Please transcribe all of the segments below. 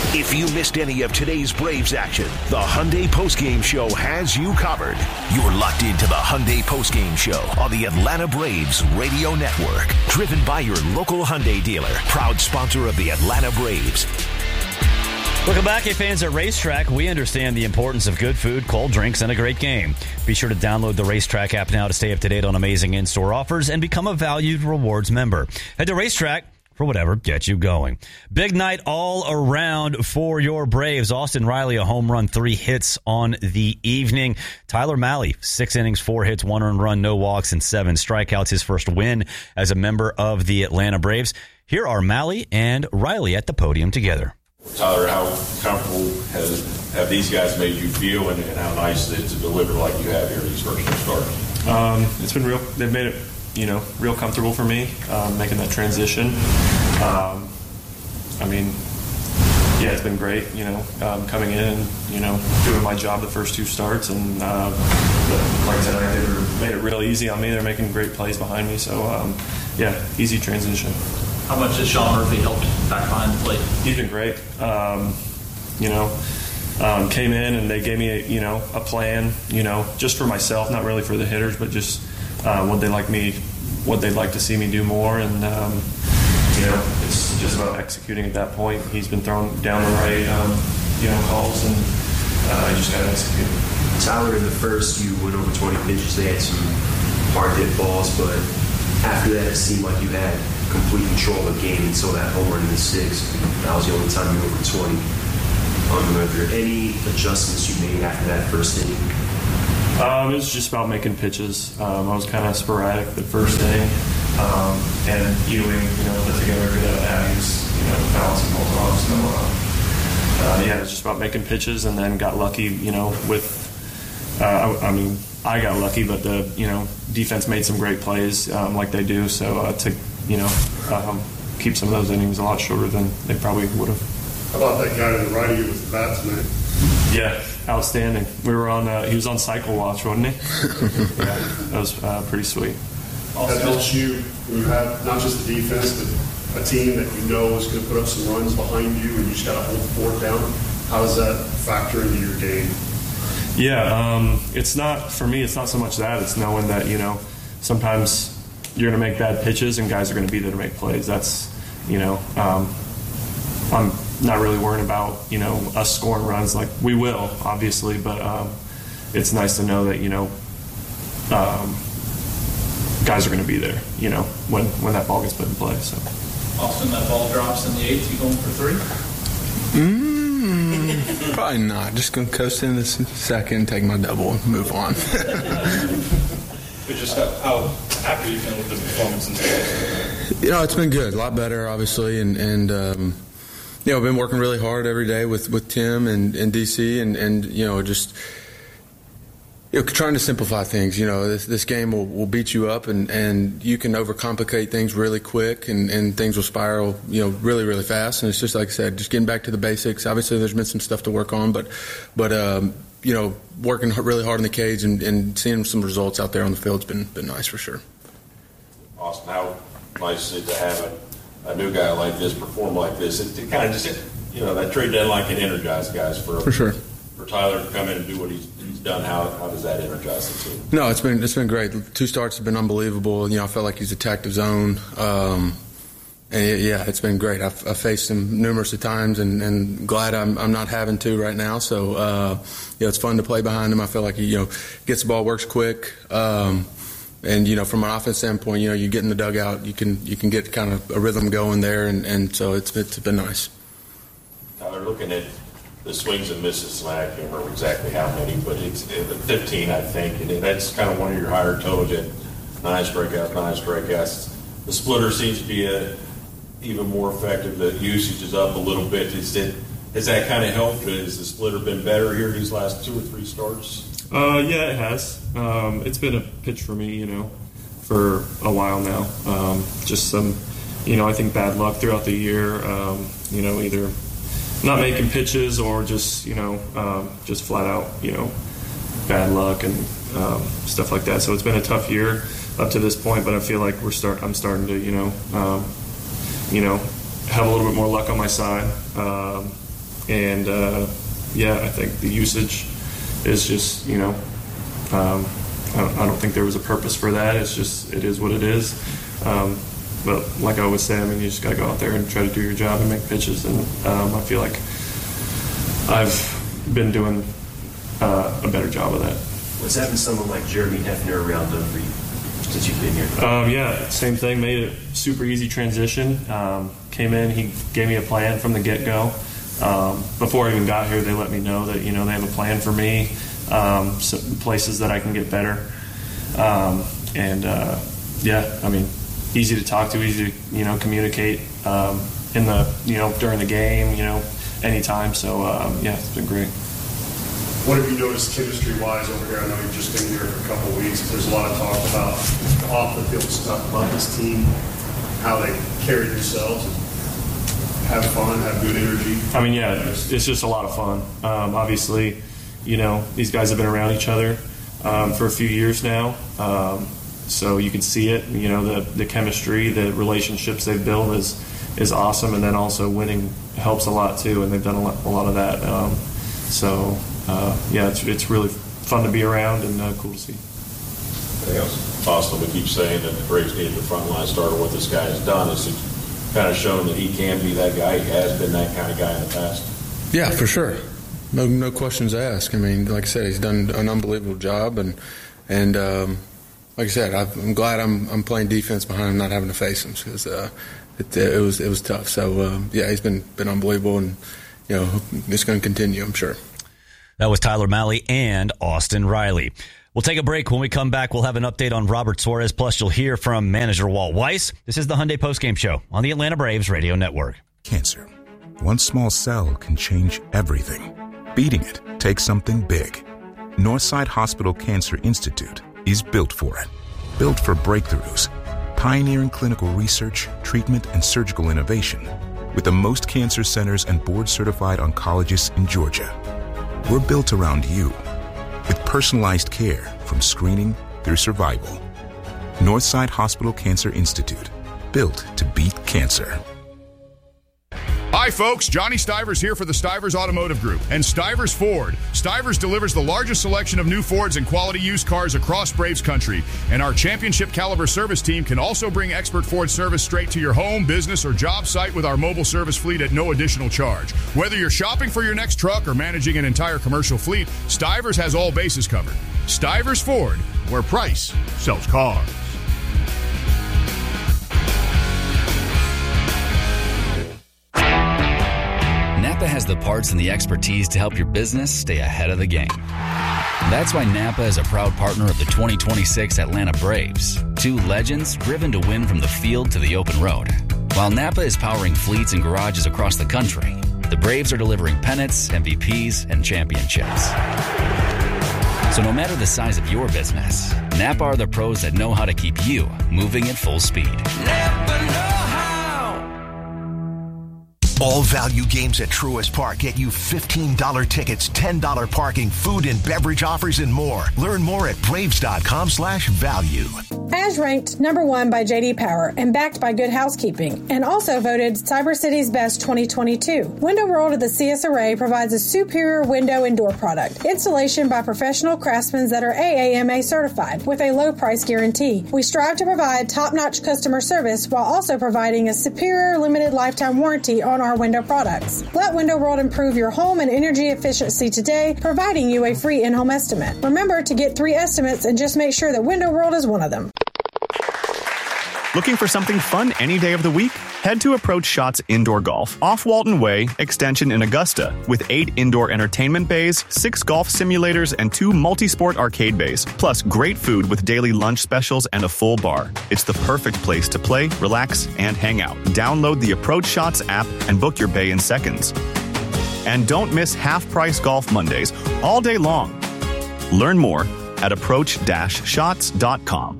If you missed any of today's Braves action, the Hyundai Postgame Show has you covered. You're locked into the Hyundai Postgame Show on the Atlanta Braves Radio Network. Driven by your local Hyundai dealer. Proud sponsor of the Atlanta Braves. Welcome back, fans at Racetrack. We understand the importance of good food, cold drinks, and a great game. Be sure to download the Racetrack app now to stay up to date on amazing in-store offers and become a valued rewards member. Head to Racetrack for whatever gets you going. Big night all around for your Braves. Austin Riley, a home run, 3 hits on the evening. Tyler Mahle, 6 innings, 4 hits, 1 earned run, no walks, and 7 strikeouts. His first win as a member of the Atlanta Braves. Here are Mahle and Riley at the podium together. Tyler, how comfortable have these guys made you feel, and how nice is it to deliver like you have here these first 2 starts? It's been real. They've made it, real comfortable for me, making that transition. It's been great, coming in and, doing my job the first 2 starts. And like I said, they made it real easy on me. They're making great plays behind me. So, easy transition. How much has Sean Murphy helped back behind the plate? He's been great. Came in and they gave me a plan, just for myself, not really for the hitters, but just what they'd like to see me do more. And, it's just about executing at that point. He's been throwing down the right, calls, and I just got to execute. Tyler, in the first, you went over 20 pitches. They had some hard hit balls, but after that, it seemed like you had complete control of the game until that home run in the 6th. That was the only time you were over 20. Are there any adjustments you made after that first inning? It was just about making pitches. I was kind of sporadic the first inning, and Ewing, put together a good at was, balancing balls off. So, it was just about making pitches, and then got lucky, with. I got lucky, but the defense made some great plays like they do. So to keep some of those innings a lot shorter than they probably would have. How about that guy to the right of you with the bats, man? Yeah, outstanding. We were on. He was on cycle watch, wasn't he? Yeah, that was pretty sweet. That helps you when you have not just the defense, but a team that is going to put up some runs behind you, and you just got to hold the fort down. How does that factor into your game? Yeah, it's not, for me, it's not so much that. It's knowing that, sometimes you're going to make bad pitches and guys are going to be there to make plays. That's, I'm not really worrying about, us scoring runs. Like, we will, obviously, but it's nice to know that, guys are going to be there, when that ball gets put in play. So, Austin, that ball drops in the 8th, you going for 3? Probably not. Just going to coast in this second, take my double, and move on. But just how happy you feel with the performance in today? It's been good. A lot better, obviously, and I've been working really hard every day with Tim and DC, and just trying to simplify things. This game will beat you up, and you can overcomplicate things really quick, and things will spiral, really, really fast. And it's just like I said, just getting back to the basics. Obviously, there's been some stuff to work on, but working really hard in the cage and seeing some results out there on the field's been nice for sure. Austin, how nice is it to have a new guy like this perform like this? It kind of just, that trade deadline can energize guys for sure. For Tyler to come in and do what he's done. How does that energize the team? No, it's been great. 2 starts have been unbelievable. I felt like he's attacked his zone. It's been great. I've faced him numerous of times, and glad I'm not having to right now. So it's fun to play behind him. I feel like he gets the ball, works quick. And from an offense standpoint, you get in the dugout, you can get kind of a rhythm going there, and so it's been nice. Tyler, looking at the swings and misses, I can't remember exactly how many, but it's 15, I think, and that's kind of one of your higher totals. At 9 strikeouts. The splitter seems to be even more effective. The usage is up a little bit. Has that kind of helped? Has the splitter been better here these last 2 or 3 starts? Yeah, it has. It's been a pitch for me, for a while now. Just some, I think bad luck throughout the year. Either not making pitches or just, just flat out, bad luck and stuff like that. So it's been a tough year up to this point, but I feel like I'm starting to, have a little bit more luck on my side. And, I think the usage is just, I don't think there was a purpose for that. It is what it is. But like I always say, I mean, you just got to go out there and try to do your job and make pitches. And I feel like I've been doing a better job of that. What's having someone like Jeremy Hefner around done for you since you've been here? Same thing. Made it super easy transition. Came in, he gave me a plan from the get-go. Before I even got here, they let me know that, they have a plan for me, some places that I can get better. Easy to talk to, easy to, communicate in the, during the game, anytime. So, it's been great. What have you noticed chemistry-wise over here? I know you've just been here for a couple of weeks. There's a lot of talk about off-the-field stuff about this team, how they carry themselves, have fun, have good energy. I mean, it's just a lot of fun. Obviously, these guys have been around each other for a few years now. So you can see it, the chemistry, the relationships they've built is awesome. And then also winning helps a lot too. And they've done a lot of that. It's really fun to be around and cool to see. I think it's awesome. We keep saying that the Braves needed the front line starter. What this guy has done is kind of shown that he can be that guy. He has been that kind of guy in the past. Yeah, for sure. No questions asked. I mean, like I said, he's done an unbelievable job, and like I said, I'm glad I'm playing defense behind him, not having to face him, because it was tough. So he's been unbelievable, and it's going to continue, I'm sure. That was Tyler Mahle and Austin Riley. We'll take a break. When we come back, we'll have an update on Robert Suarez. Plus, you'll hear from manager Walt Weiss. This is the Hyundai Postgame Show on the Atlanta Braves Radio Network. Cancer. One small cell can change everything. Beating it takes something big. Northside Hospital Cancer Institute is built for it. Built for breakthroughs. Pioneering clinical research, treatment, and surgical innovation. With the most cancer centers and board-certified oncologists in Georgia. We're built around you, with personalized care from screening through survival. Northside Hospital Cancer Institute, built to beat cancer. Hi, folks. Johnny Stivers here for the Stivers Automotive Group and Stivers Ford. Stivers delivers the largest selection of new Fords and quality used cars across Braves country. And our championship caliber service team can also bring expert Ford service straight to your home, business, or job site with our mobile service fleet at no additional charge. Whether you're shopping for your next truck or managing an entire commercial fleet, Stivers has all bases covered. Stivers Ford, where price sells cars. Napa has the parts and the expertise to help your business stay ahead of the game. That's why Napa is a proud partner of the 2026 Atlanta Braves, two legends driven to win from the field to the open road. While Napa is powering fleets and garages across the country, the Braves are delivering pennants, MVPs, and championships. So no matter the size of your business, Napa are the pros that know how to keep you moving at full speed. Napa know how. All value games at Truist Park get you $15 tickets, $10 parking, food and beverage offers, and more. Learn more at Braves.com/value. As ranked #1 by J.D. Power and backed by Good Housekeeping, and also voted Cyber City's Best 2022, Window World of the CS Array provides a superior window and door product. Installation by professional craftsmen that are AAMA certified with a low price guarantee. We strive to provide top-notch customer service while also providing a superior limited lifetime warranty on our window products. Let Window World improve your home and energy efficiency today, providing you a free in-home estimate. Remember to get 3 estimates and just make sure that Window World is one of them. Looking for something fun any day of the week? Head to Approach Shots Indoor Golf off Walton Way, Extension in Augusta, with 8 indoor entertainment bays, 6 golf simulators, and 2 multi-sport arcade bays, plus great food with daily lunch specials and a full bar. It's the perfect place to play, relax, and hang out. Download the Approach Shots app and book your bay in seconds. And don't miss half-price golf Mondays all day long. Learn more at approach-shots.com.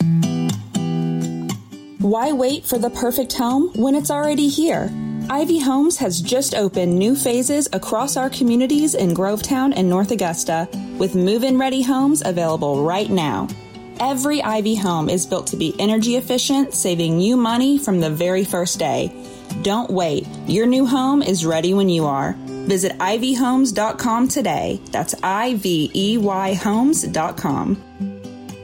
Why wait for the perfect home when it's already here? Ivy Homes has just opened new phases across our communities in Grovetown and North Augusta, with move-in ready homes available right now. Every Ivy home is built to be energy efficient, saving you money from the very first day. Don't wait. Your new home is ready when you are. Visit ivyhomes.com today. That's IVEYhomes.com.